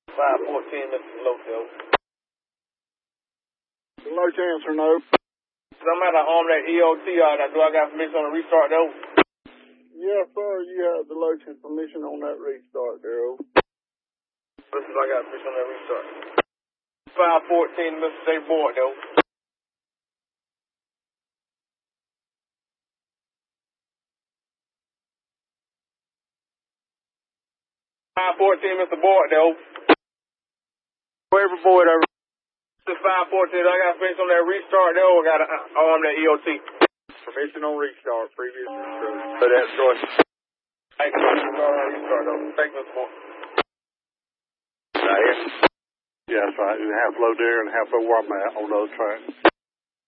514, Mr. Lotel. Low chance or no? Somebody arm that EOT out. Do I got permission on the restart though? Yes, sir. You have the low chance permission on that restart there. Listen, I got permission on that restart. 514, Mr. Stay board though. Mr. Board though. Whoever board over. This 514, I got permission on that restart though. I got to arm that EOT. Permission on restart. Previous instructions. So that's choice. Thank you. Restart though. Thank you, Mr. Board. Yeah, that's right. Half low there and half low where I'm at on those tracks.